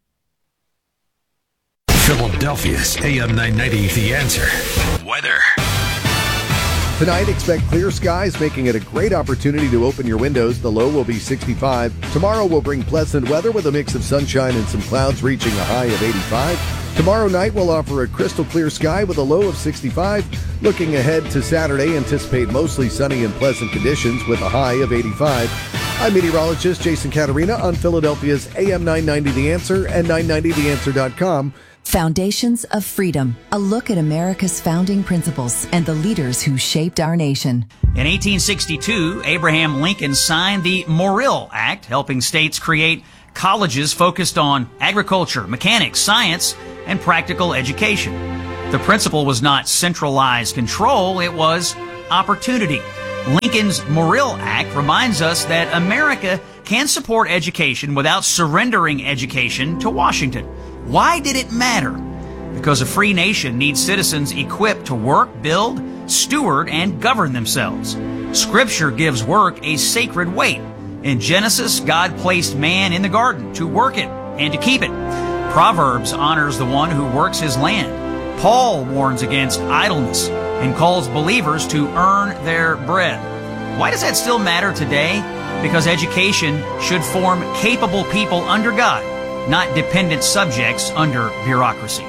Philadelphia's A M nine ninety. The Answer. Weather. Tonight, expect clear skies, making it a great opportunity to open your windows. The low will be sixty-five. Tomorrow will bring pleasant weather with a mix of sunshine and some clouds, reaching a high of eighty-five. Tomorrow night will offer a crystal clear sky with a low of sixty-five. Looking ahead to Saturday, anticipate mostly sunny and pleasant conditions with a high of eighty-five. I'm meteorologist Jason Caterina on Philadelphia's A M nine ninety The Answer and nine ninety the answer dot com. Foundations of Freedom, a look at America's founding principles and the leaders who shaped our nation. In eighteen sixty-two, Abraham Lincoln signed the Morrill Act, helping states create colleges focused on agriculture, mechanics, science, and practical education. The principle was not centralized control, it was opportunity. Lincoln's Morrill Act reminds us that America can support education without surrendering education to Washington. Why did it matter? Because a free nation needs citizens equipped to work, build, steward, and govern themselves. Scripture gives work a sacred weight. In Genesis, God placed man in the garden to work it and to keep it. Proverbs honors the one who works his land. Paul warns against idleness and calls believers to earn their bread. Why does that still matter today? Because education should form capable people under God, not dependent subjects under bureaucracy.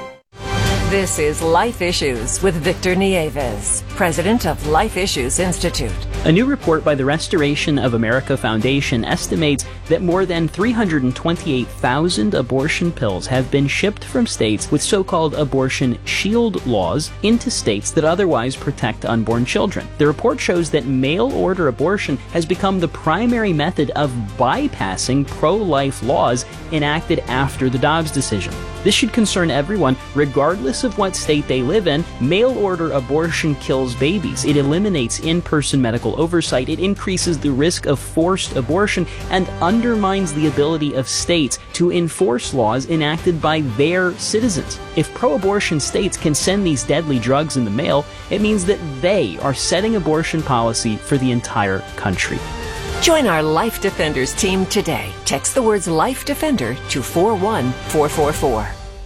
This is Life Issues with Victor Nieves, president of Life Issues Institute. A new report by the Restoration of America Foundation estimates that more than three hundred twenty-eight thousand abortion pills have been shipped from states with so-called abortion shield laws into states that otherwise protect unborn children. The report shows that mail-order abortion has become the primary method of bypassing pro-life laws enacted after the Dobbs decision. This should concern everyone, regardless of what state they live in. Mail-order abortion kills babies. It eliminates in-person medical oversight. It increases the risk of forced abortion and undermines the ability of states to enforce laws enacted by their citizens. If pro-abortion states can send these deadly drugs in the mail, it means that they are setting abortion policy for the entire country. Join our Life Defenders team today. Text the words Life Defender to four one four four four.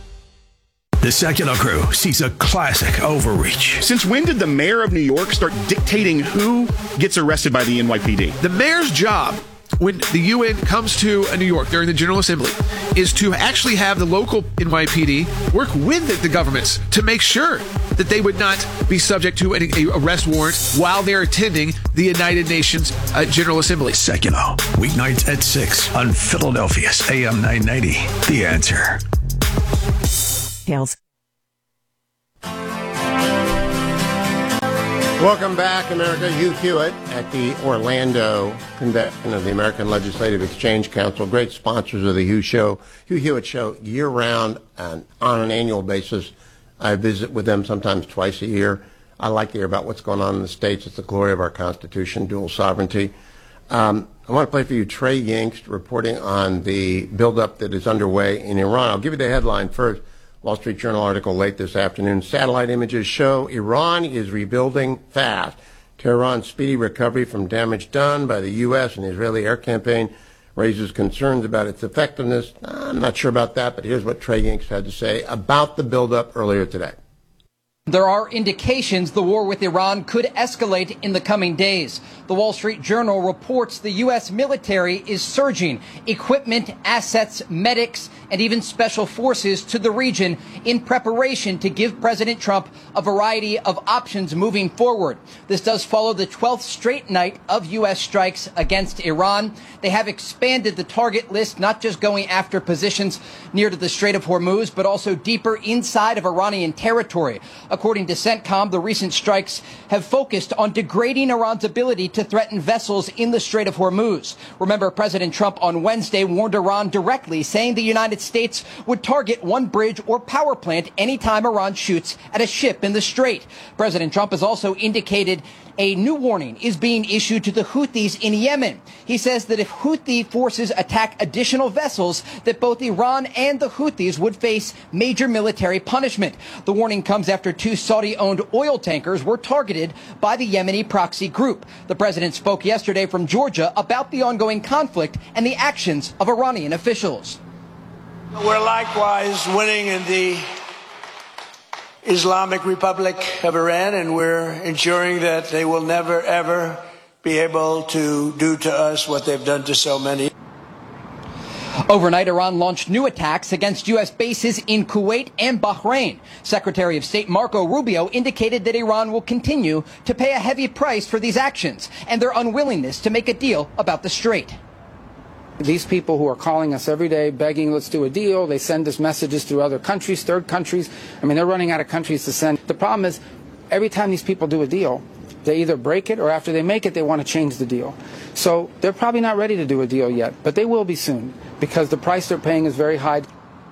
The Secular Crew sees a classic overreach. Since when did the mayor of New York start dictating who gets arrested by the N Y P D? The mayor's job, when the U N comes to New York during the General Assembly, is to actually have the local N Y P D work with the, the governments to make sure that they would not be subject to an arrest warrant while they're attending the United Nations uh, General Assembly. Secular, weeknights at six on Philadelphia's A M nine ninety. The Answer. Tails. Welcome back, America. Hugh Hewitt at the Orlando Convention of the American Legislative Exchange Council. Great sponsors of the Hugh Show, Hugh Hewitt Show, year-round and on an annual basis. I visit with them sometimes twice a year. I like to hear about what's going on in the States. It's the glory of our Constitution, dual sovereignty. Um, I want to play for you Trey Yingst reporting on the buildup that is underway in Iran. I'll give you the headline first. Wall Street Journal article late this afternoon. Satellite images show Iran is rebuilding fast. Tehran's speedy recovery from damage done by the U S and Israeli air campaign raises concerns about its effectiveness. I'm not sure about that, but here's what Trey Yingst had to say about the buildup earlier today. There are indications the war with Iran could escalate in the coming days. The Wall Street Journal reports the U S military is surging equipment, assets, medics, and even special forces to the region in preparation to give President Trump a variety of options moving forward. This does follow the twelfth straight night of U S strikes against Iran. They have expanded the target list, not just going after positions near to the Strait of Hormuz, but also deeper inside of Iranian territory. According to CENTCOM, the recent strikes have focused on degrading Iran's ability to threaten vessels in the Strait of Hormuz. Remember, President Trump on Wednesday warned Iran directly, saying the United States would target one bridge or power plant anytime Iran shoots at a ship in the Strait. President Trump has also indicated a new warning is being issued to the Houthis in Yemen. He says that if Houthi forces attack additional vessels, that both Iran and the Houthis would face major military punishment. The warning comes after two Saudi-owned oil tankers were targeted by the Yemeni proxy group. The president spoke yesterday from Georgia about the ongoing conflict and the actions of Iranian officials. We're likewise winning in the Islamic Republic of Iran, and we're ensuring that they will never, ever be able to do to us what they've done to so many. Overnight, Iran launched new attacks against U S bases in Kuwait and Bahrain. Secretary of State Marco Rubio indicated that Iran will continue to pay a heavy price for these actions and their unwillingness to make a deal about the strait. These people who are calling us every day begging, let's do a deal, they send us messages through other countries, third countries. I mean, they're running out of countries to send. The problem is, every time these people do a deal, they either break it or after they make it, they want to change the deal. So they're probably not ready to do a deal yet, but they will be soon because the price they're paying is very high.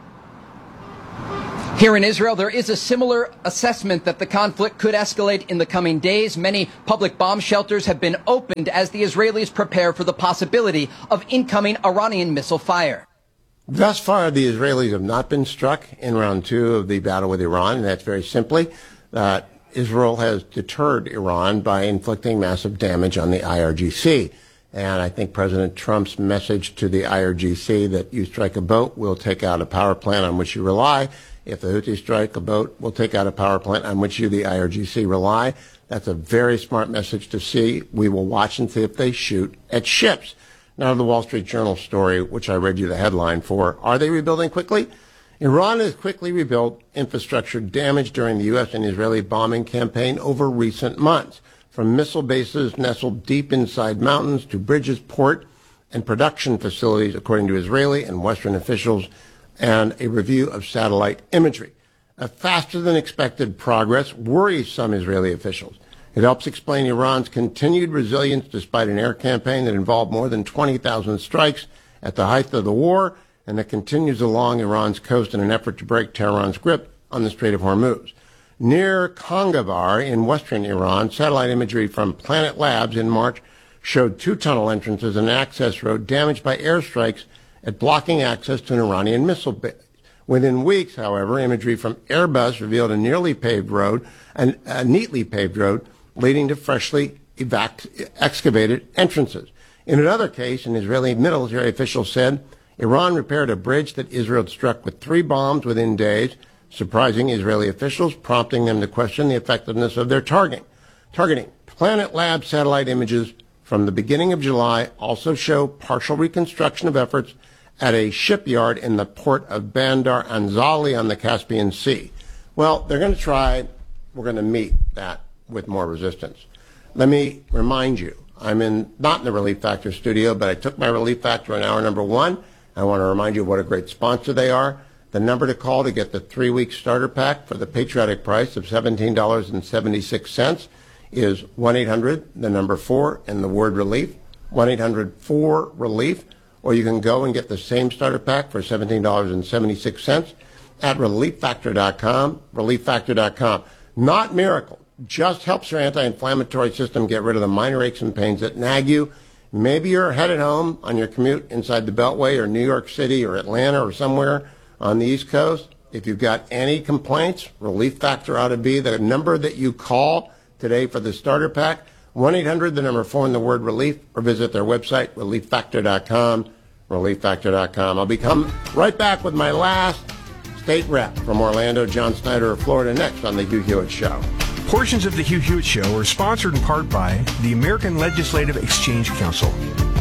Here in Israel, there is a similar assessment that the conflict could escalate in the coming days. Many public bomb shelters have been opened as the Israelis prepare for the possibility of incoming Iranian missile fire. Thus far, the Israelis have not been struck in round two of the battle with Iran, and that's very simply that Israel has deterred Iran by inflicting massive damage on the I R G C. And I think President Trump's message to the I R G C that you strike a boat, we'll take out a power plant on which you rely. If the Houthis strike a boat, we'll take out a power plant on which you, the I R G C, rely. That's a very smart message to see. We will watch and see if they shoot at ships. Now, the Wall Street Journal story, which I read you the headline for. Are they rebuilding quickly? Iran has quickly rebuilt infrastructure damaged during the U S and Israeli bombing campaign over recent months, from missile bases nestled deep inside mountains to bridges, port, and production facilities, according to Israeli and Western officials, and a review of satellite imagery. A faster-than-expected progress worries some Israeli officials. It helps explain Iran's continued resilience despite an air campaign that involved more than twenty thousand strikes at the height of the war, and that continues along Iran's coast in an effort to break Tehran's grip on the Strait of Hormuz. Near Kongavar in western Iran, satellite imagery from Planet Labs in March showed two tunnel entrances and an access road damaged by airstrikes at blocking access to an Iranian missile base. Within weeks, however, imagery from Airbus revealed a nearly paved road, and a neatly paved road, leading to freshly evac- excavated entrances. In another case, an Israeli military official said Iran repaired a bridge that Israel struck with three bombs within days, surprising Israeli officials, prompting them to question the effectiveness of their targeting. Targeting. Planet Labs satellite images from the beginning of July also show partial reconstruction of efforts at a shipyard in the port of Bandar Anzali on the Caspian Sea. Well, they're going to try, we're going to meet that with more resistance. Let me remind you, I'm in not in the Relief Factor studio, but I took my Relief Factor in hour number one. I want to remind you what a great sponsor they are. The number to call to get the three-week starter pack for the patriotic price of seventeen dollars and seventy-six cents is one eight hundred, the number four, and the word relief, one eight hundred four relief. Or you can go and get the same starter pack for seventeen dollars and seventy-six cents at relief factor dot com, relief factor dot com. Not miracle, just helps your anti-inflammatory system get rid of the minor aches and pains that nag you. Maybe you're headed home on your commute inside the Beltway or New York City or Atlanta or somewhere on the East Coast. If you've got any complaints, Relief Factor ought to be the number that you call today for the starter pack. one eight hundred, the number four, and the word relief, or visit their website, relief factor dot com, relief factor dot com. I'll be coming right back with my last state rep from Orlando, John Snyder of Florida, next on the Hugh Hewitt Show. Portions of the Hugh Hewitt Show are sponsored in part by the American Legislative Exchange Council.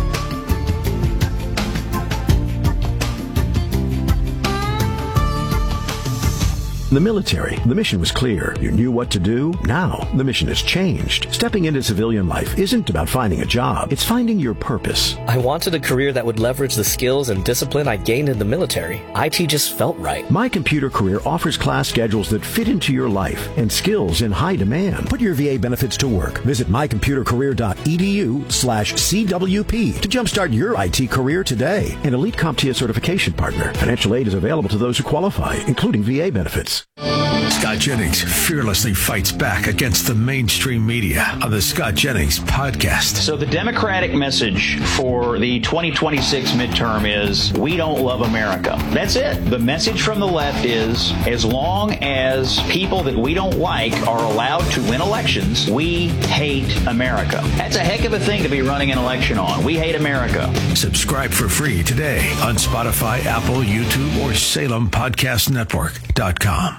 In the military, the mission was clear. You knew what to do. Now, the mission has changed. Stepping into civilian life isn't about finding a job. It's finding your purpose. I wanted a career that would leverage the skills and discipline I gained in the military. I T just felt right. My Computer Career offers class schedules that fit into your life and skills in high demand. Put your V A benefits to work. Visit my computer career dot e d u slash C W P to jumpstart your I T career today. An Elite CompTIA certification partner. Financial aid is available to those who qualify, including V A benefits. Scott Jennings fearlessly fights back against the mainstream media on the Scott Jennings podcast. So the Democratic message for the twenty twenty-six midterm is, we don't love America. That's it. The message from the left is, as long as people that we don't like are allowed to win elections, we hate America. That's a heck of a thing to be running an election on. We hate America. Subscribe for free today on Spotify, Apple, YouTube, or Salem Podcast Network dot com.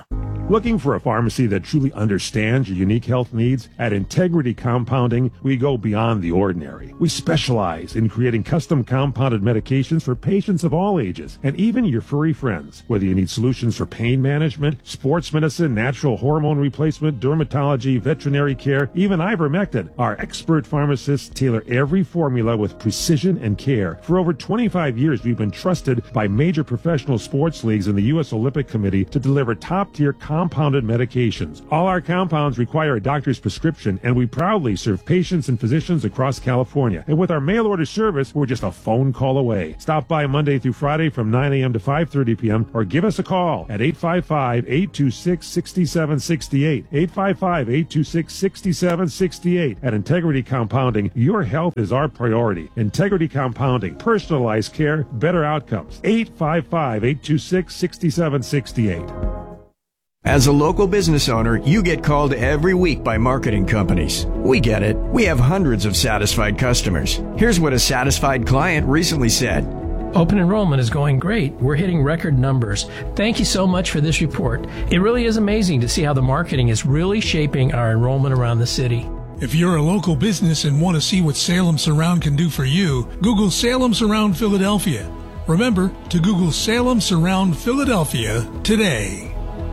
Looking for a pharmacy that truly understands your unique health needs? At Integrity Compounding, we go beyond the ordinary. We specialize in creating custom compounded medications for patients of all ages, and even your furry friends. Whether you need solutions for pain management, sports medicine, natural hormone replacement, dermatology, veterinary care, even ivermectin, our expert pharmacists tailor every formula with precision and care. For over twenty-five years, we've been trusted by major professional sports leagues and the U S Olympic Committee to deliver top-tier compounded medications. All our compounds require a doctor's prescription, and we proudly serve patients and physicians across California. And with our mail-order service, we're just a phone call away. Stop by Monday through Friday from nine a.m. to five thirty p.m. or give us a call at eight five five, eight two six, six seven six eight. eight five five, eight two six, six seven six eight. At Integrity Compounding, your health is our priority. Integrity Compounding, personalized care, better outcomes. eight five five, eight two six, six seven six eight. As a local business owner, you get called every week by marketing companies. We get it. We have hundreds of satisfied customers. Here's what a satisfied client recently said. Open enrollment is going great. We're hitting record numbers. Thank you so much for this report. It really is amazing to see how the marketing is really shaping our enrollment around the city. If you're a local business and want to see what Salem Surround can do for you, Google Salem Surround Philadelphia. Remember to Google Salem Surround Philadelphia today.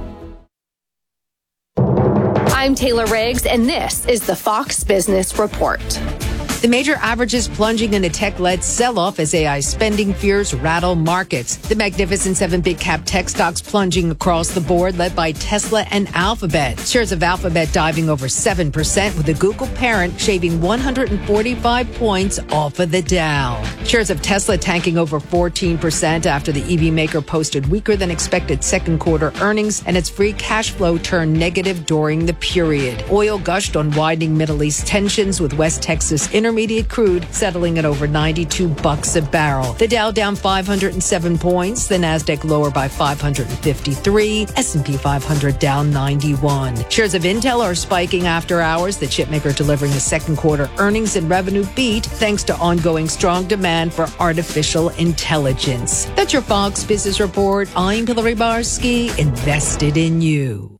I'm Taylor Riggs, and this is the Fox Business Report. The major averages plunging in a tech-led sell-off as A I spending fears rattle markets. The Magnificent Seven big-cap tech stocks plunging across the board, led by Tesla and Alphabet. Shares of Alphabet diving over seven percent, with the Google parent shaving one hundred forty-five points off of the Dow. Shares of Tesla tanking over fourteen percent after the E V maker posted weaker-than-expected second-quarter earnings, and its free cash flow turned negative during the period. Oil gushed on widening Middle East tensions, with West Texas Intermediate crude settling at over ninety-two bucks a barrel. The Dow down five hundred seven points, the Nasdaq lower by five hundred fifty-three, S and P five hundred down ninety-one. Shares of Intel are spiking after hours, the chipmaker delivering a second quarter earnings and revenue beat thanks to ongoing strong demand for artificial intelligence. That's your Fox Business Report. I'm Hillary Barsky, invested in you.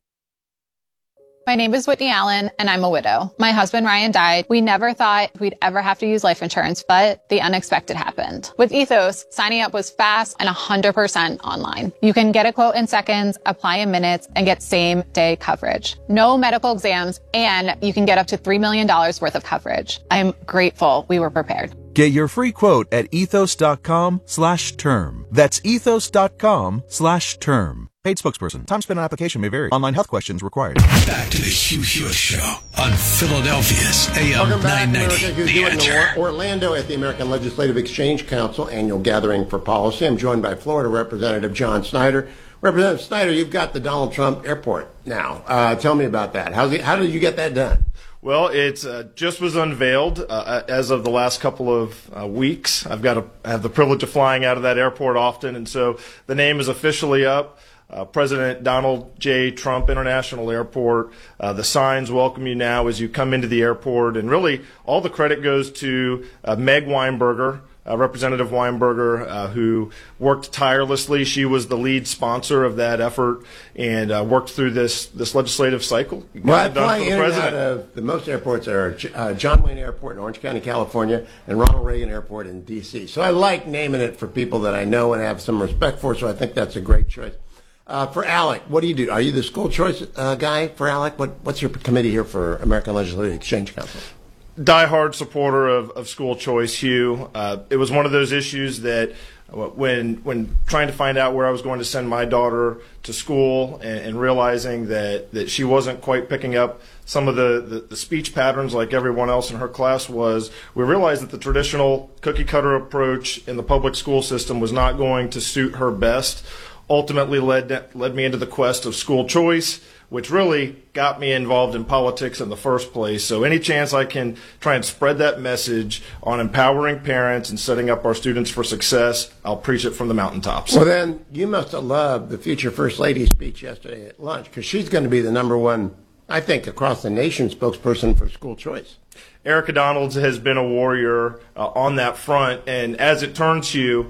My name is Whitney Allen, and I'm a widow. My husband, Ryan, died. We never thought we'd ever have to use life insurance, but the unexpected happened. With Ethos, signing up was fast and one hundred percent online. You can get a quote in seconds, apply in minutes, and get same-day coverage. No medical exams, and you can get up to three million dollars worth of coverage. I'm grateful we were prepared. Get your free quote at ethos.com slash term. That's ethos.com slash term. Paid spokesperson. Time spent on application may vary. Online health questions required. Back to the Hugh Hewitt Show on Philadelphia's A M nine ninety. America, The Answer. in Orlando at the American Legislative Exchange Council annual gathering for policy. I'm joined by Florida Representative John Snyder. Representative Snyder, you've got the Donald Trump Airport now. Uh, tell me about that. How's it, how did you get that done? Well, it uh, just was unveiled uh, as of the last couple of uh, weeks. I've got a, I have the privilege of flying out of that airport often, and so the name is officially up. Uh, President Donald J. Trump International Airport. Uh, the signs welcome you now as you come into the airport, and really all the credit goes to uh, Meg Weinberger, uh, Representative Weinberger, uh, who worked tirelessly. She was the lead sponsor of that effort and uh, worked through this this legislative cycle. Well, I fly in and out of the most airports are uh, John Wayne Airport in Orange County, California, and Ronald Reagan Airport in D C. So I like naming it for people that I know and have some respect for, so I think that's a great choice. Uh, for Alec, what do you do? Are you the school choice uh, guy for Alec? What, what's your committee here for American Legislative Exchange Council? Diehard supporter of, of school choice, Hugh. Uh, it was one of those issues that when when trying to find out where I was going to send my daughter to school and, and realizing that, that she wasn't quite picking up some of the, the, the speech patterns like everyone else in her class was, we realized that the traditional cookie-cutter approach in the public school system was not going to suit her best. Ultimately led led me into the quest of school choice, which really got me involved in politics in the first place. So any chance I can try and spread that message on empowering parents and setting up our students for success, I'll preach it from the mountaintops. Well, then you must have loved the future First Lady's speech yesterday at lunch, because she's going to be the number one, I think, across the nation spokesperson for school choice. Erica Donalds has been a warrior uh, on that front, and as it turns to you,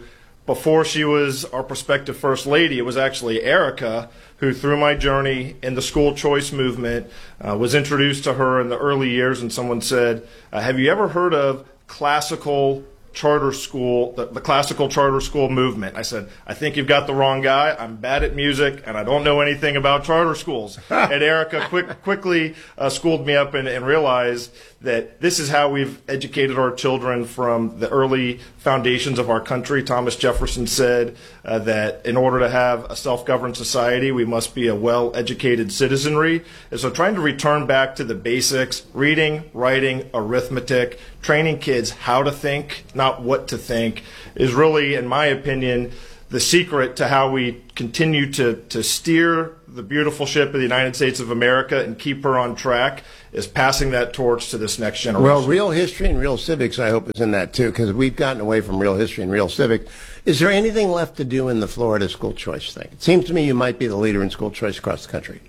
before she was our prospective First Lady, it was actually Erica who, through my journey in the school choice movement, uh, was introduced to her in the early years, and someone said, uh, have you ever heard of classical charter school, the, the classical charter school movement? I said, I think you've got the wrong guy. I'm bad at music, and I don't know anything about charter schools. And Erica quick, quickly uh, schooled me up and, and realized that this is how we've educated our children from the early foundations of our country. Thomas Jefferson said uh, that in order to have a self-governed society, we must be a well-educated citizenry. And so trying to return back to the basics, reading, writing, arithmetic, training kids how to think, not what to think, is really, in my opinion, the secret to how we continue to, to steer the beautiful ship of the United States of America and keep her on track, is passing that torch to this next generation. Well, real history and real civics, I hope, is in that too, because we've gotten away from real history and real civics. Is there anything left to do in the Florida school choice thing? It seems to me you might be the leader in school choice across the country.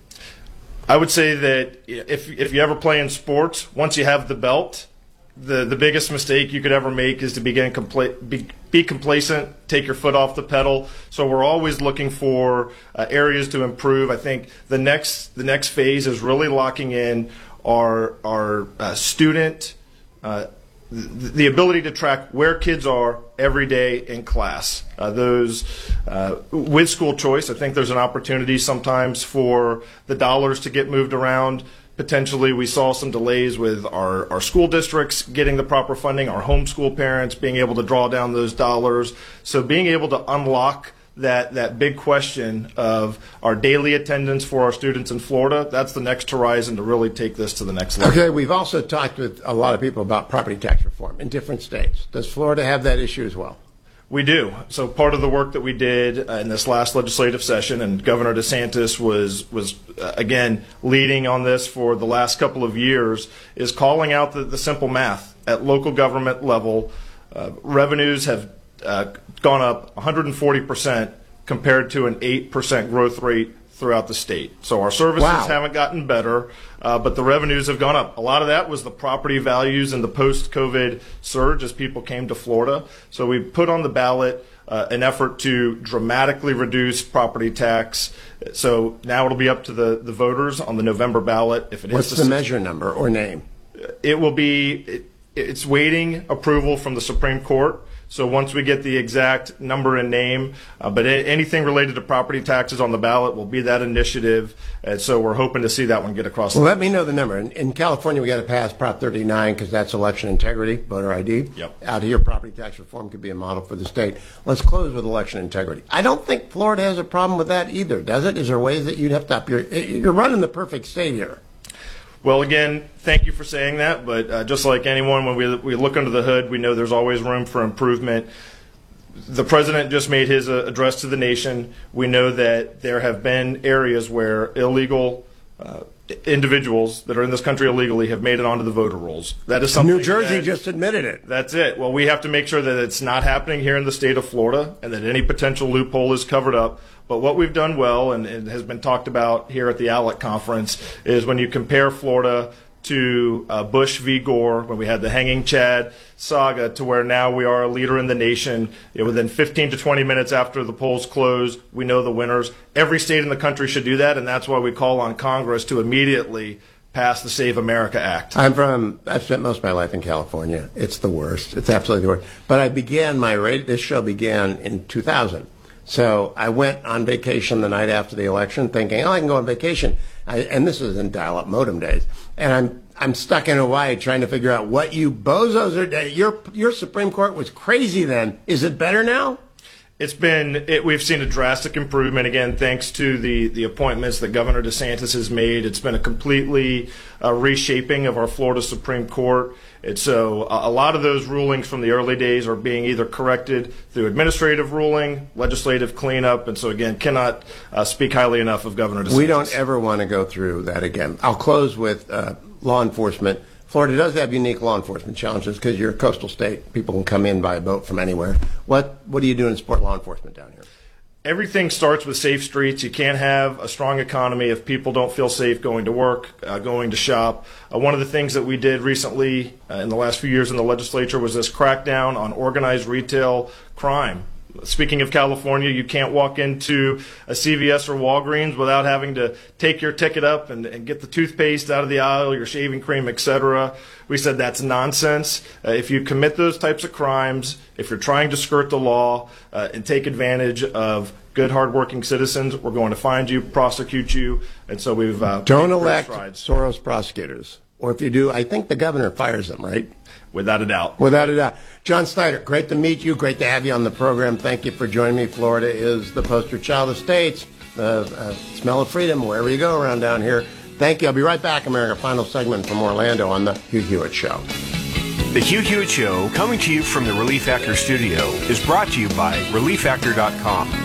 I would say that if, if you ever play in sports, once you have the belt, the, the biggest mistake you could ever make is to begin compla- be, be complacent, take your foot off the pedal. So we're always looking for uh, areas to improve. I think the next the next phase is really locking in our our uh, student uh, the, the ability to track where kids are every day in class. Uh, those uh, with school choice, I think there's an opportunity sometimes for the dollars to get moved around. Potentially, we saw some delays with our, our school districts getting the proper funding, our homeschool parents being able to draw down those dollars. So being able to unlock that, that big question of our daily attendance for our students in Florida, that's the next horizon to really take this to the next level. Okay, we've also talked with a lot of people about property tax reform in different states. Does Florida have that issue as well? We do. So part of the work that we did uh, in this last legislative session, and Governor DeSantis was, was uh, again, leading on this for the last couple of years, is calling out the, the simple math. At local government level, uh, revenues have uh, gone up one hundred forty percent compared to an eight percent growth rate throughout the state. So our services Wow. haven't gotten better, uh, but the revenues have gone up. A lot of that was the property values in the post-COVID surge as people came to Florida. So we put on the ballot uh, an effort to dramatically reduce property tax. So now it'll be up to the, the voters on the November ballot. If it What's is the measure number or name? It will be, it, it's waiting approval from the Supreme Court. So once we get the exact number and name, uh, but a- anything related to property taxes on the ballot will be that initiative. And so we're hoping to see that one get across. Well, the let me know the number. In, in California, we got to pass Prop thirty-nine because that's election integrity, voter I D. Yep. Out here, property tax reform could be a model for the state. Let's close with election integrity. I don't think Florida has a problem with that either, does it? Is there ways that you'd have to up your? You're running the perfect state here. Well, again, thank you for saying that, but uh, just like anyone, when we, we look under the hood, we know there's always room for improvement. The president just made his uh, address to the nation. We know that there have been areas where illegal uh, individuals that are in this country illegally have made it onto the voter rolls. That is something New Jersey that, just admitted it. That's it. Well, we have to make sure that it's not happening here in the state of Florida and that any potential loophole is covered up. But what we've done well, and it has been talked about here at the ALEC conference, is when you compare Florida to uh, Bush v. Gore, when we had the Hanging Chad saga, to where now we are a leader in the nation. You know, within fifteen to twenty minutes after the polls close, we know the winners. Every state in the country should do that, and that's why we call on Congress to immediately pass the Save America Act. I'm from, I've spent most of my life in California. It's the worst. It's absolutely the worst. But I began my, radio, this show began in two thousand. So I went on vacation the night after the election thinking, oh, I can go on vacation. I, and this is in dial-up modem days. And I'm I'm stuck in Hawaii trying to figure out what you bozos are. Your, your Supreme Court was crazy then. Is it better now? It's been, it, we've seen a drastic improvement, again, thanks to the, the appointments that Governor DeSantis has made. It's been a completely uh, reshaping of our Florida Supreme Court. And so uh, a lot of those rulings from the early days are being either corrected through administrative ruling, legislative cleanup, and so, again, cannot uh, speak highly enough of Governor DeSantis. We don't ever want to go through that again. I'll close with uh, law enforcement. Florida does have unique law enforcement challenges because you're a coastal state. People can come in by a boat from anywhere. What what are you doing to support law enforcement down here? Everything starts with safe streets. You can't have a strong economy if people don't feel safe going to work, uh, going to shop. Uh, one of the things that we did recently uh, in the last few years in the legislature was this crackdown on organized retail crime. Speaking of California, you can't walk into a C V S or Walgreens without having to take your ticket up and, and get the toothpaste out of the aisle, your shaving cream, et cetera. We said that's nonsense. Uh, if you commit those types of crimes, if you're trying to skirt the law uh, and take advantage of good, hardworking citizens, we're going to find you, prosecute you, and so we've uh, don't made great elect strides. Soros prosecutors, or if you do, I think the governor fires them, right? Without a doubt. Without a doubt. John Snyder, great to meet you. Great to have you on the program. Thank you for joining me. Florida is the poster child of states. The uh, smell of freedom wherever you go around down here. Thank you. I'll be right back, America. Final segment from Orlando on the Hugh Hewitt Show. The Hugh Hewitt Show, coming to you from the Relief Factor studio, is brought to you by relief factor dot com.